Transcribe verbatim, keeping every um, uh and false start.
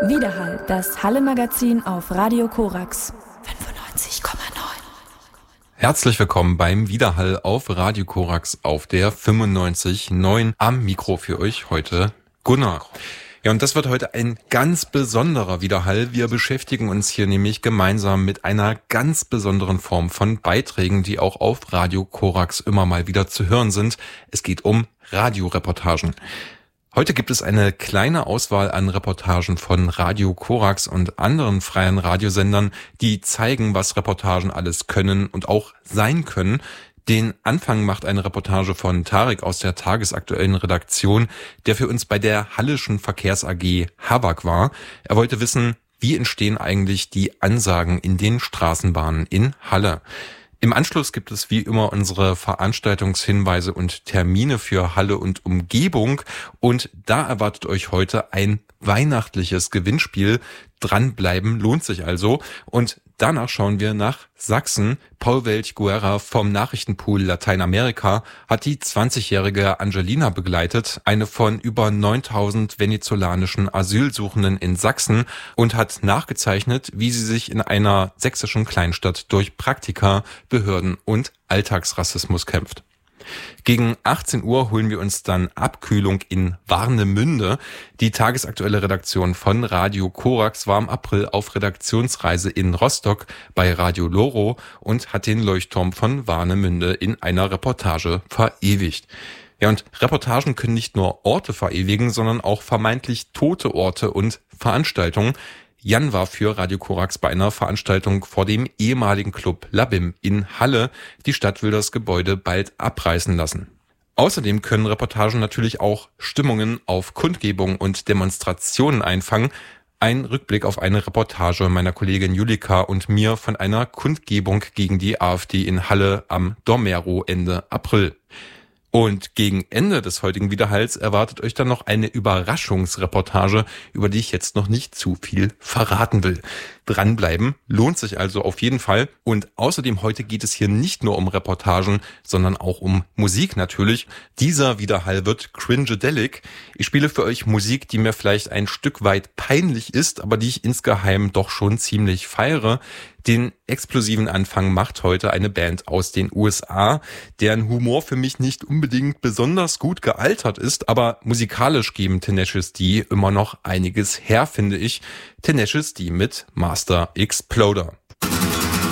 Widerhall, das Halle-Magazin auf Radio Korax fünfundneunzig Komma neun. Herzlich willkommen beim Widerhall auf Radio Korax auf der fünfundneunzig Komma neun. Am Mikro für euch heute Gunnar. Ja, und das wird heute ein ganz besonderer Widerhall. Wir beschäftigen uns hier nämlich gemeinsam mit einer ganz besonderen Form von Beiträgen, die auch auf Radio Korax immer mal wieder zu hören sind. Es geht um Radioreportagen. Heute gibt es eine kleine Auswahl an Reportagen von Radio Korax und anderen freien Radiosendern, die zeigen, was Reportagen alles können und auch sein können. Den Anfang macht eine Reportage von Tarek aus der tagesaktuellen Redaktion, der für uns bei der Halleschen Verkehrs A G Habak war. Er wollte wissen, wie entstehen eigentlich die Ansagen in den Straßenbahnen in Halle. Im Anschluss gibt es wie immer unsere Veranstaltungshinweise und Termine für Halle und Umgebung. Und da erwartet euch heute ein weihnachtliches Gewinnspiel. Dranbleiben lohnt sich also. Und danach schauen wir nach Sachsen. Paul Welch-Guerra vom Nachrichtenpool Lateinamerika hat die zwanzigjährige Angelina begleitet, eine von über neuntausend venezolanischen Asylsuchenden in Sachsen, und hat nachgezeichnet, wie sie sich in einer sächsischen Kleinstadt durch Praktika, Behörden und Alltagsrassismus kämpft. Gegen achtzehn Uhr holen wir uns dann Abkühlung in Warnemünde. Die tagesaktuelle Redaktion von Radio Korax war im April auf Redaktionsreise in Rostock bei Radio Loro und hat den Leuchtturm von Warnemünde in einer Reportage verewigt. Ja, und Reportagen können nicht nur Orte verewigen, sondern auch vermeintlich tote Orte und Veranstaltungen. Jan war für Radio Korax bei einer Veranstaltung vor dem ehemaligen Club Labim in Halle. Die Stadt will das Gebäude bald abreißen lassen. Außerdem können Reportagen natürlich auch Stimmungen auf Kundgebungen und Demonstrationen einfangen. Ein Rückblick auf eine Reportage meiner Kollegin Julika und mir von einer Kundgebung gegen die AfD in Halle am Dormero Ende April. Und gegen Ende des heutigen Widerhalls erwartet euch dann noch eine Überraschungsreportage, über die ich jetzt noch nicht zu viel verraten will. Dranbleiben lohnt sich also auf jeden Fall. Und außerdem heute geht es hier nicht nur um Reportagen, sondern auch um Musik natürlich. Dieser Widerhall wird cringedelic. Ich spiele für euch Musik, die mir vielleicht ein Stück weit peinlich ist, aber die ich insgeheim doch schon ziemlich feiere. Den explosiven Anfang macht heute eine Band aus den U S A, deren Humor für mich nicht unbedingt besonders gut gealtert ist, aber musikalisch geben Tenacious D immer noch einiges her, finde ich. Tenacious D mit Master Exploder.